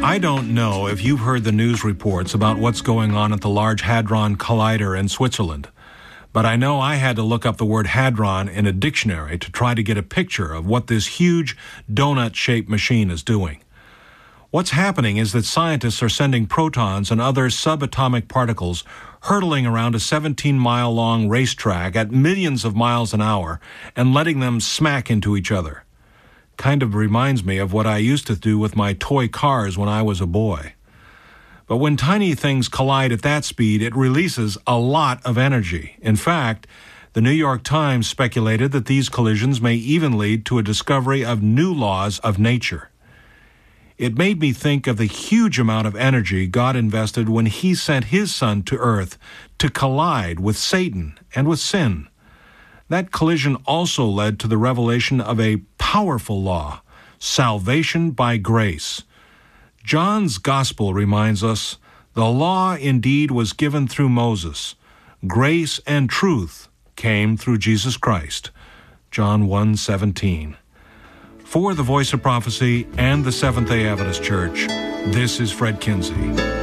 I don't know if you've heard the news reports about what's going on at the Large Hadron Collider in Switzerland, but I know I had to look up the word hadron in a dictionary to try to get a picture of what this huge donut-shaped machine is doing. What's happening is that scientists are sending protons and other subatomic particles hurtling around a 17-mile-long racetrack at millions of miles an hour and letting them smack into each other. Kind of reminds me of what I used to do with my toy cars when I was a boy. But when tiny things collide at that speed, it releases a lot of energy. In fact, the New York Times speculated that these collisions may even lead to a discovery of new laws of nature. It made me think of the huge amount of energy God invested when He sent His Son to earth to collide with Satan and with sin. That collision also led to the revelation of a powerful law, salvation by grace. John's Gospel reminds us, the law indeed was given through Moses. Grace and truth came through Jesus Christ. John 1:17. For the Voice of Prophecy and the Seventh-day Adventist Church, this is Fred Kinsey.